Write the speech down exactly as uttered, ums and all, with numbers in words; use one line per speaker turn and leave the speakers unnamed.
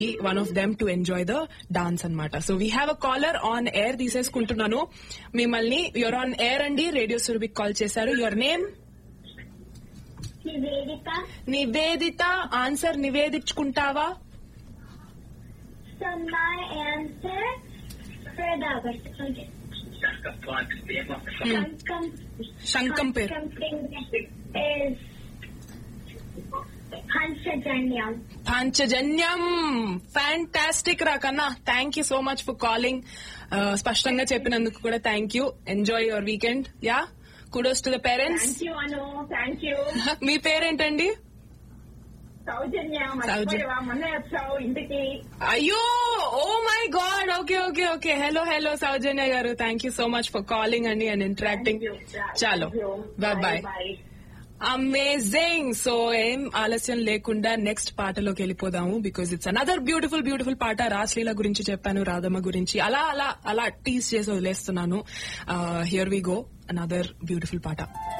One of them to enjoy the dance అన్నమాట. So we have a caller on air తీసేసుకుంటున్నాను మిమ్మల్ని. Your on air అండి, radio సురభికి call చేశారు. Your name?
Nivedita.
Nivedita, answer నివేదించుకుంటావా?
So my answer for that was Shankam.
శంఖం పేరు
is Panchajanyam.
Panchajanyam. Fantastic రా కన్నా. Thank you so much for calling. స్పష్టంగా చెప్పినందుకు కూడా thank you. Enjoy your weekend. Yeah, kudos to the parents.
Thank you, Anu. Thank you.
మీ పేరేంటండి?
సౌజన్య.
సౌజన్య.
మొన్న వచ్చావు ఇంటికి.
అయ్యో, oh my God. Okay okay okay. Hello hello సౌజన్య గారు, thank you so much for calling అండి and interacting. చాలో, bye bye. Amazing. So ఏం ఆలస్యం లేకుండా నెక్స్ట్ పాటలోకి వెళ్ళిపోదాము, because it's another beautiful beautiful పాట. రాస్లీల గురించి చెప్పాను, రాధమ్మ గురించి అలా అలా అలా టీస్ చేసి వదిలేస్తున్నాను. Here we go, another beautiful పాట.